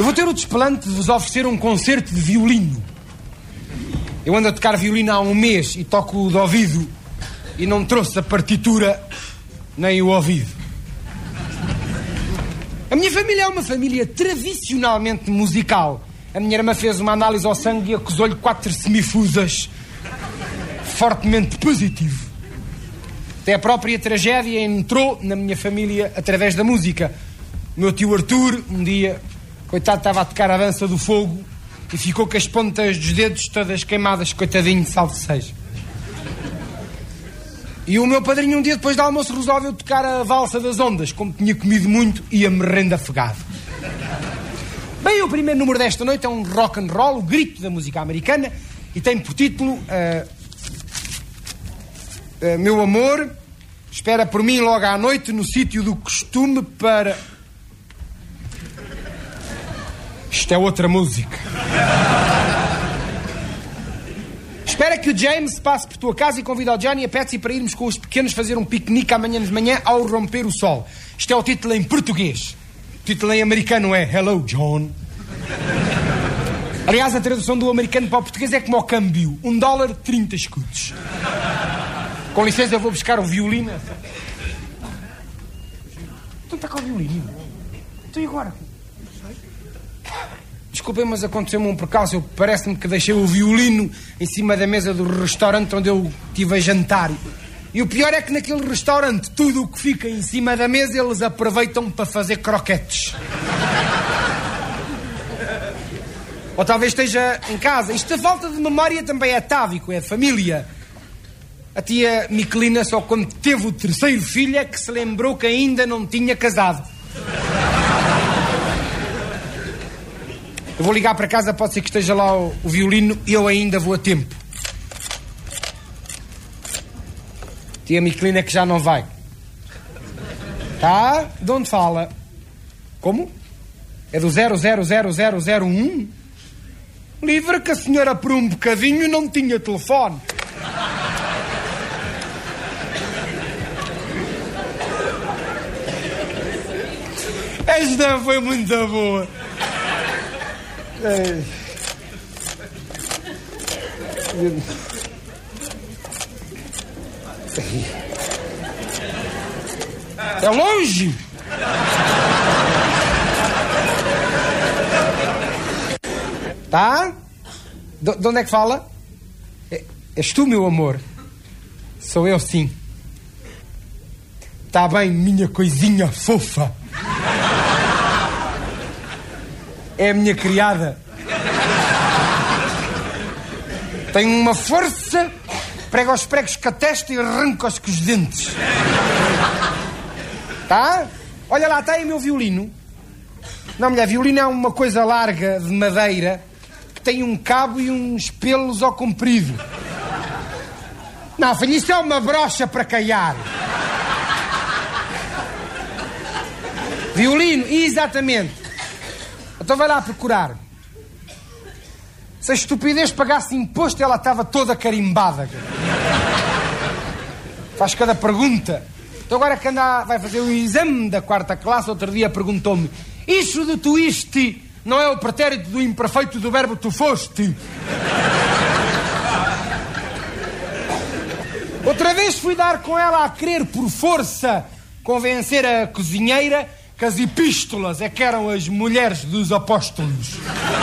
Eu vou ter o desplante de vos oferecer um concerto de violino. Eu ando a tocar violino há um mês e toco de ouvido e não trouxe a partitura nem o ouvido. A minha família é uma família tradicionalmente musical. A minha irmã fez uma análise ao sangue e acusou-lhe 4 semifusas. Fortemente positivo. Até a própria tragédia entrou na minha família através da música. O meu tio Arthur, um dia, coitado, estava a tocar a dança do fogo e ficou com as pontas dos dedos todas queimadas, coitadinho, salve seja. E o meu padrinho, um dia depois do almoço, resolveu tocar a valsa das ondas. Como tinha comido muito, ia-me rendafegado. Bem, o primeiro número desta noite é um rock and roll, o grito da música americana, e tem por título Meu amor, espera por mim logo à noite no sítio do costume para... Isto é outra música. Espera que o James passe por tua casa e convida o Johnny e a Patsy para irmos com os pequenos fazer um piquenique amanhã de manhã ao romper o sol. Isto é o título em português. O título em americano é Hello, John. Aliás, a tradução do americano para o português é como ao câmbio. $1, 30 escudos. Com licença, eu vou buscar o violino. Então está com o violino. Então e agora? Desculpem, mas aconteceu-me um percalço. Parece-me que deixei o violino em cima da mesa do restaurante onde eu estive a jantar. E o pior é que naquele restaurante tudo o que fica em cima da mesa eles aproveitam para fazer croquetes. Ou talvez esteja em casa. Isto, a falta de memória também é atávico, é família. A tia Miquelina só quando teve o 3º filho é que se lembrou que ainda não tinha casado. Eu vou ligar para casa, pode ser que esteja lá o violino e eu ainda vou a tempo. Tia Miquelina é que já não vai. Tá? De onde fala? Como? É do 000001? Livre que a senhora por um bocadinho não tinha telefone. Esta foi muito boa. É longe. Tá? De onde é que fala? És tu, meu amor? Sou eu, sim. Tá bem, minha coisinha fofa. É a minha criada. Tem uma força, prega os pregos com a testa e arranca-os com os dentes. Tá? Olha lá, está aí o meu violino. Não, mulher, violino é uma coisa larga de madeira que tem um cabo e uns pelos ao comprido. Não, filho, isso é uma brocha para caiar. Violino, exatamente. Então vai lá procurar. Se a estupidez pagasse imposto, ela estava toda carimbada. Faz cada pergunta. Então agora que anda, vai fazer o exame da 4ª classe, outro dia perguntou-me: isso do tu iste não é o pretérito do imperfeito do verbo tu foste? Outra vez fui dar com ela a querer por força convencer a cozinheira que as epístolas é que eram as mulheres dos apóstolos.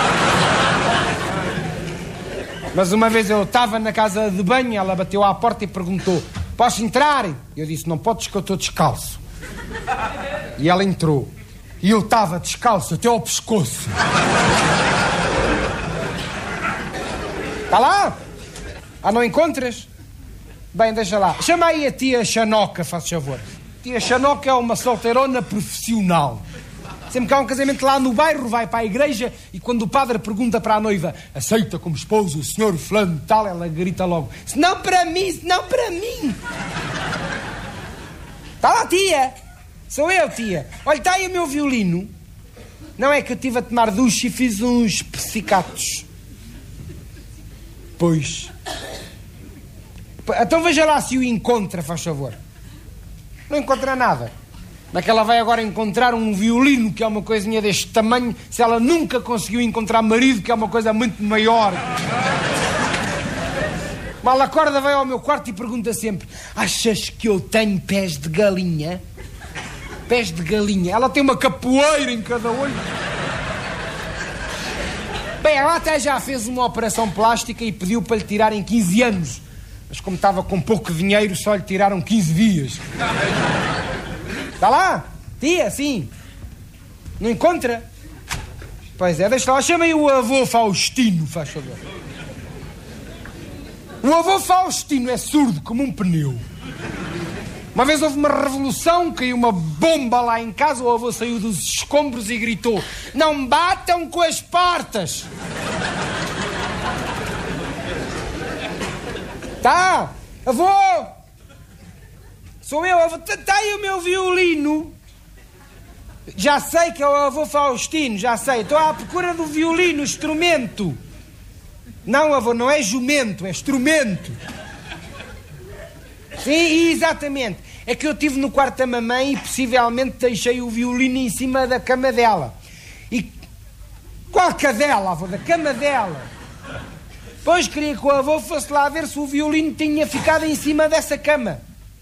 Mas uma vez eu estava na casa de banho, ela bateu à porta e perguntou: posso entrar? Eu disse: não podes, que eu estou descalço. E ela entrou. E eu estava descalço até ao pescoço. Está lá? Ah, não encontras? Bem, deixa lá. Chama aí a tia Xanoca, faz favor. Tia Xanoca é uma solteirona profissional. Sempre que há um casamento lá no bairro, vai para a igreja e quando o padre pergunta para a noiva: aceita como esposo o senhor fulano de tal, ela grita logo: se não para mim, se não para mim. Está lá, tia. Sou eu, tia. Olha, está aí o meu violino. Não é que eu estive a tomar duche e fiz uns pessicatos. Pois. Então veja lá se o encontra, faz favor. Não encontra nada. Como é que ela vai agora encontrar um violino, que é uma coisinha deste tamanho, se ela nunca conseguiu encontrar marido, que é uma coisa muito maior? Mal acorda, vai ao meu quarto e pergunta sempre: achas que eu tenho pés de galinha? Pés de galinha. Ela tem uma capoeira em cada olho. Bem, ela até já fez uma operação plástica e pediu para lhe tirarem 15 anos. Mas como estava com pouco dinheiro, só lhe tiraram 15 dias. Está lá? Tia, sim. Não encontra? Pois é, deixa lá. Chamem o avô Faustino, faz favor. O avô Faustino é surdo como um pneu. Uma vez houve uma revolução, caiu uma bomba lá em casa, o avô saiu dos escombros e gritou: não batam com as portas! Tá, avô! Sou eu, avô. Tá aí o meu violino. Já sei que é o avô Faustino, já sei. Estou à procura do violino, instrumento. Não, avô, não é jumento, é instrumento. Sim, exatamente. É que eu estive no quarto da mamãe e possivelmente deixei o violino em cima da cama dela. E... qual cadela, avô? Da cama dela. Pois queria que o avô fosse lá ver se o violino tinha ficado em cima dessa cama.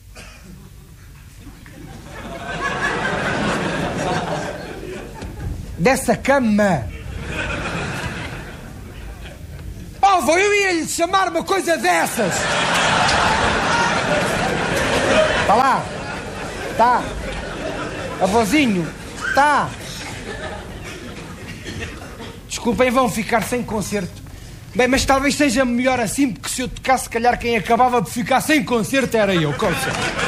Dessa cama. Oh, avô, eu ia-lhe chamar uma coisa dessas. Está lá. Tá. Avôzinho. Tá. Desculpem, vão ficar sem concerto. Bem, mas talvez seja melhor assim, porque se eu tocasse, se calhar quem acabava por ficar sem concerto era eu. Com licença.